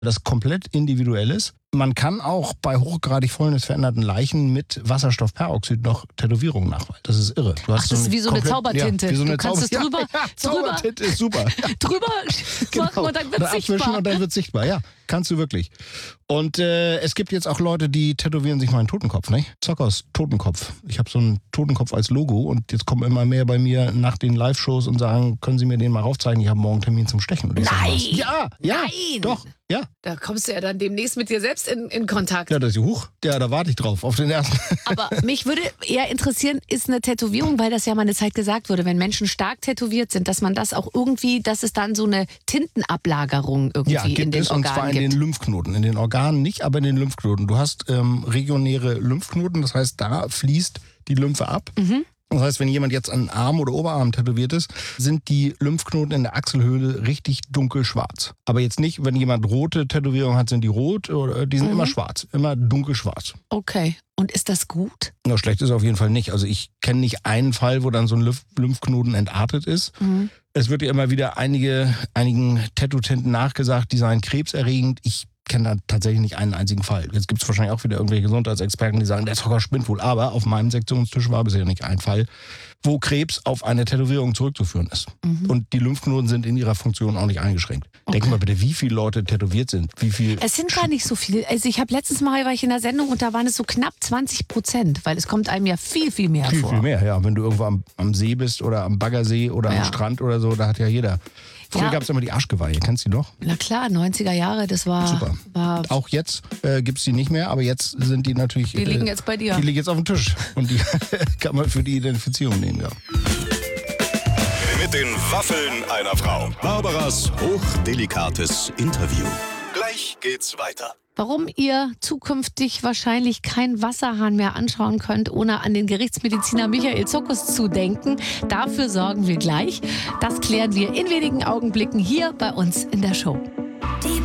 das komplett individuell ist. Man kann auch bei hochgradig fäulnisveränderten Leichen mit Wasserstoffperoxid noch Tätowierungen nachweisen. Das ist irre. Du hast das ist wie so eine Zaubertinte. Ja, wie so eine du kannst es drüber, Zaubertinte ist super. drüber machen und dann wird es sichtbar. Und dann wird sichtbar, ja. Kannst du wirklich. Und es gibt jetzt auch Leute, die tätowieren sich mal einen Totenkopf, ne? Zockers Totenkopf. Ich habe so einen Totenkopf als Logo und jetzt kommen immer mehr bei mir nach den Live-Shows und sagen, können Sie mir den mal raufzeigen? Ich habe morgen einen Termin zum Stechen. Und ich Nein! sag, ja, Nein! Doch, ja. Da kommst du ja dann demnächst mit dir selbst in Kontakt. Ja, das ist hoch. Ja, da warte ich drauf, auf den ersten. Aber mich würde eher interessieren, ist eine Tätowierung, weil das ja mal eine Zeit gesagt wurde, wenn Menschen stark tätowiert sind, dass man das auch irgendwie, dass es dann so eine Tintenablagerung irgendwie in den Organen gibt. Und zwar in den Lymphknoten. In den Organen nicht, aber in den Lymphknoten. Du hast regionäre Lymphknoten, das heißt, da fließt die Lymphe ab. Mhm. Das heißt, wenn jemand jetzt an Arm oder Oberarm tätowiert ist, sind die Lymphknoten in der Achselhöhle richtig dunkelschwarz. Aber jetzt nicht, wenn jemand rote Tätowierungen hat, sind die rot, oder die sind immer schwarz, immer dunkelschwarz. Okay. Und ist das gut? Na, schlecht ist es auf jeden Fall nicht. Also ich kenne nicht einen Fall, wo dann so ein Lymphknoten entartet ist. Mhm. Es wird ja immer wieder einigen Tattoo-Tinten nachgesagt, die seien krebserregend. Ich kenne da tatsächlich nicht einen einzigen Fall. Jetzt gibt es wahrscheinlich auch wieder irgendwelche Gesundheitsexperten, die sagen, der Zocker spinnt wohl. Aber auf meinem Sektionstisch war bisher nicht ein Fall, wo Krebs auf eine Tätowierung zurückzuführen ist. Mhm. Und die Lymphknoten sind in ihrer Funktion auch nicht eingeschränkt. Okay. Denk mal bitte, wie viele Leute tätowiert sind. Es sind gar nicht so viele. Also ich habe letztens mal, war ich in der Sendung und da waren es so knapp 20%, weil es kommt einem ja viel, viel mehr vor. Viel mehr, ja. Wenn du irgendwo am See bist oder am Baggersee oder am Strand oder so, da hat ja jeder. Früher gab es immer die Arschgeweihe, kennst du die noch? Na klar, 90er Jahre, das war... Super. Auch jetzt gibt es die nicht mehr, aber jetzt sind die natürlich... Die liegen jetzt bei dir. Die liegen jetzt auf dem Tisch und die kann man für die Identifizierung nehmen, ja. Mit den Waffeln einer Frau. Barbaras hochdelikates Interview. Gleich geht's weiter. Warum ihr zukünftig wahrscheinlich keinen Wasserhahn mehr anschauen könnt, ohne an den Gerichtsmediziner Michael Zokos zu denken, dafür sorgen wir gleich. Das klären wir in wenigen Augenblicken hier bei uns in der Show.